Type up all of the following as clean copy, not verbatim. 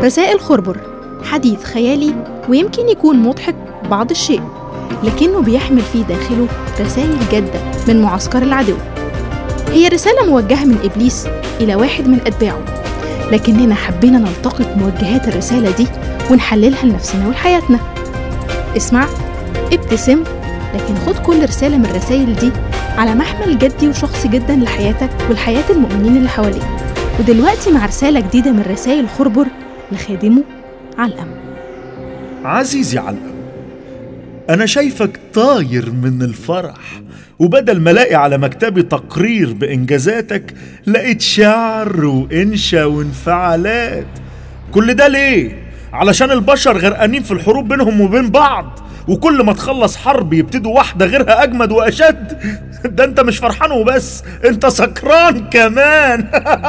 رسائل خربر حديث خيالي ويمكن يكون مضحك بعض الشيء، لكنه بيحمل في داخله رسائل جادة من معسكر العدو. هي رسالة موجهة من إبليس إلى واحد من أتباعه، لكننا حبينا نلتقط موجهات الرسالة دي ونحللها لنفسنا ولحياتنا. اسمع، ابتسم، لكن خد كل رسالة من الرسائل دي على محمل جدي وشخصي جدا لحياتك ولحياة المؤمنين اللي حواليك. ودلوقتي مع رسالة جديدة من رسائل خربر لخادمه علقم. عزيزي علقم، أنا شايفك طاير من الفرح، وبدل ما الاقي على مكتبي تقرير بإنجازاتك لقيت شعر وإنشا وانفعالات. كل ده ليه؟ علشان البشر غرقانين في الحروب بينهم وبين بعض، وكل ما تخلص حرب يبتدوا واحدة غيرها أجمد وأشد. ده أنت مش فرحان وبس، أنت سكران كمان.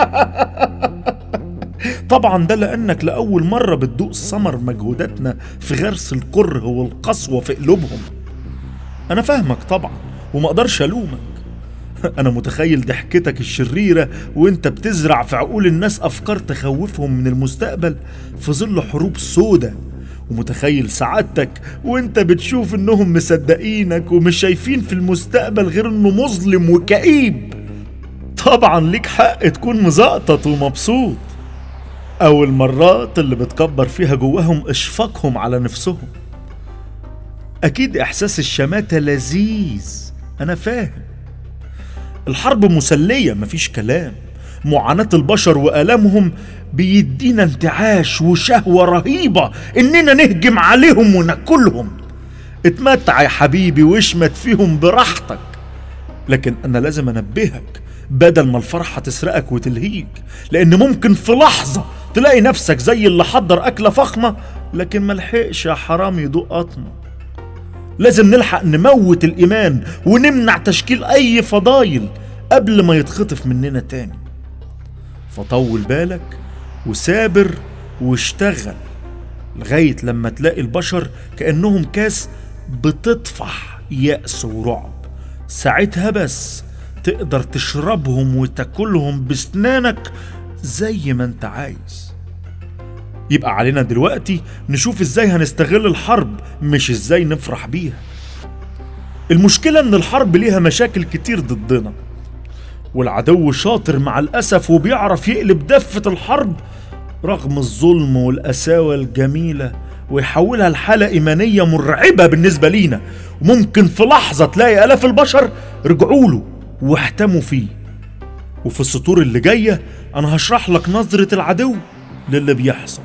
طبعا ده لأنك لأول مرة بتدوق ثمر مجهوداتنا في غرس الكره والقسوة في قلوبهم. أنا فاهمك طبعا وما أقدرش ألومك. أنا متخيل ضحكتك الشريرة وإنت بتزرع في عقول الناس أفكار تخوفهم من المستقبل في ظل حروب سودة، ومتخيل سعادتك وإنت بتشوف إنهم مصدقينك ومش شايفين في المستقبل غير إنه مظلم وكئيب. طبعا ليك حق تكون مزقطط ومبسوط. أو المرات اللي بتكبر فيها جواهم إشفاقهم على نفسهم. أكيد إحساس الشماتة لذيذ، أنا فاهم. الحرب مسلية مفيش كلام، معاناة البشر وآلامهم بيدينا انتعاش وشهوة رهيبة إننا نهجم عليهم وناكلهم. اتمتع يا حبيبي واشمت فيهم براحتك، لكن أنا لازم أنبهك بدل ما الفرحة تسرقك وتلهيك، لأن ممكن في لحظة تلاقي نفسك زي اللي حضر أكلة فخمة لكن ملحقش يا حرام يدوق قطمة. لازم نلحق نموت الإيمان ونمنع تشكيل أي فضايل قبل ما يتخطف مننا تاني. فطول بالك وسابر واشتغل لغاية لما تلاقي البشر كأنهم كاس بتطفح يأس ورعب. ساعتها بس تقدر تشربهم وتاكلهم بسنانك زي ما انت عايز. يبقى علينا دلوقتي نشوف ازاي هنستغل الحرب، مش ازاي نفرح بيها. المشكلة ان الحرب ليها مشاكل كتير ضدنا، والعدو شاطر مع الأسف وبيعرف يقلب دفة الحرب رغم الظلم والقساوة الجميلة ويحولها لحالة إيمانية مرعبة بالنسبة لينا. وممكن في لحظة تلاقي آلاف البشر رجعوا له واحتموا فيه. وفي السطور اللي جاية أنا هشرح لك نظرة العدو للي بيحصل.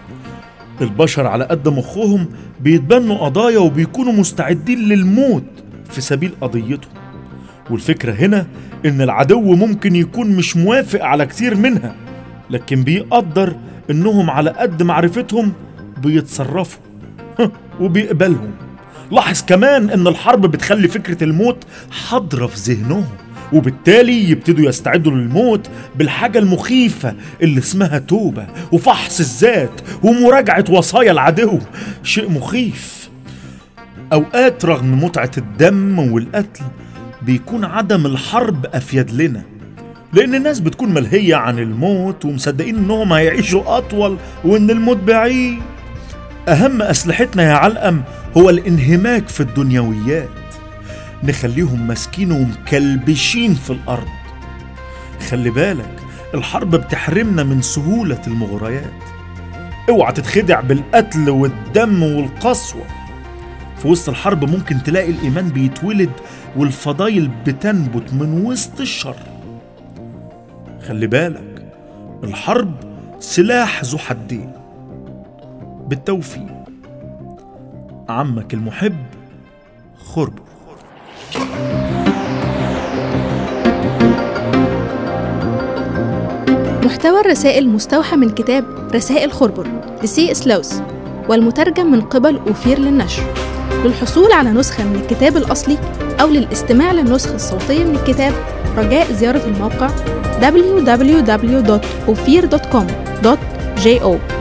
البشر على قد مخهم بيتبنوا قضايا وبيكونوا مستعدين للموت في سبيل قضيتهم. والفكرة هنا إن العدو ممكن يكون مش موافق على كتير منها، لكن بيقدر إنهم على قد معرفتهم بيتصرفوا وبيقبلهم. لاحظ كمان إن الحرب بتخلي فكرة الموت حاضرة في ذهنهم، وبالتالي يبتدوا يستعدوا للموت بالحاجة المخيفة اللي اسمها توبة وفحص الذات ومراجعة وصايا العدو. شيء مخيف. أوقات رغم متعة الدم والقتل بيكون عدم الحرب أفيد لنا، لأن الناس بتكون ملهية عن الموت ومصدقين إنهم هيعيشوا أطول وإن الموت بعيد. أهم أسلحتنا يا علقم هو الانهماك في الدنيويات، نخليهم ماسكين ومكلبشين في الأرض. خلي بالك الحرب بتحرمنا من سهولة المغريات. اوعى تتخدع بالقتل والدم والقسوة. في وسط الحرب ممكن تلاقي الإيمان بيتولد والفضايل بتنبت من وسط الشر. خلي بالك الحرب سلاح ذو حدين. بالتوفيق، عمك المحب خربر. محتوى الرسائل مستوحى من كتاب رسائل خربر لسي اس لويس، والمترجم من قبل أوفير للنشر. للحصول على نسخة من الكتاب الأصلي أو للاستماع للنسخة الصوتية من الكتاب رجاء زيارة الموقع www.ophir.com.jo.